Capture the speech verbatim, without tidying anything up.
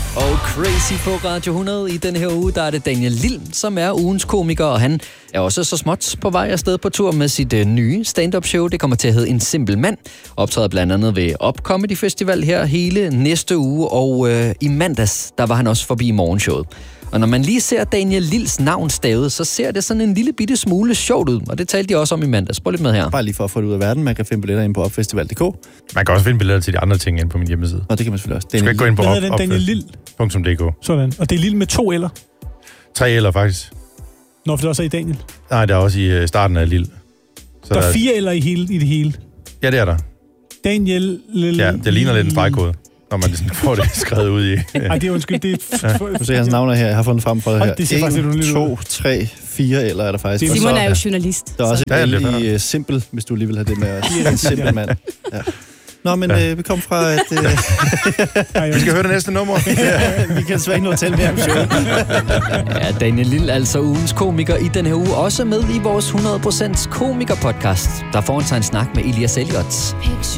Og Crazy på Radio hundrede. I denne her uge, der er det Daniel Lille, som er ugens komiker, og han er også så småt på vej afsted på tur med sit øh, nye stand-up show. Det kommer til at hedde En Simpel Mand. Optræder blandt andet ved Up Comedy Festival her hele næste uge, og øh, i mandags, der var han også forbi morgenshowet. Og når man lige ser Daniel Lilles navn stavet, så ser det sådan en lille bitte smule sjovt ud, og det talte de også om i mandags. Prøv lidt med her. Bare lige for at få det ud af verden, man kan finde billetter ind på opfestival punktum d k. Man kan også finde billetter til de andre ting ind på min hjemmeside. Og det kan man selvfølgelig også. Du skal ikke gå ind på op, den, Daniel Lille punktum d k. Sådan. Og det er Lille med to eller? Tre eller faktisk. Nå, for det også er i Daniel. Nej, det er også i starten af Lille. Så der er fire eller i, hele, i det hele? Ja, det er der. Daniel Lille. Ja, det ligner lidt en stregkode, når man ligesom får det skrevet ud i. Nej, det er undskyld. Det er ja. Du ser hans navne her. Jeg har fundet frem for det her. Det ser faktisk en, to, tre, fire eller er der faktisk. Simon er jo journalist. Der er også et L i uh, simpel, hvis du lige vil have det med. En simpel mand. Ja. Nå, men ja. øh, vi kom fra et... Øh... vi skal høre det næste nummer. Vi kan svært ikke nå til mere om showet. Ja, Daniel Lille, altså ugens komiker i den her uge, også med i vores hundrede procent komiker-podcast. Der får han sig en snak med Elias Elliot.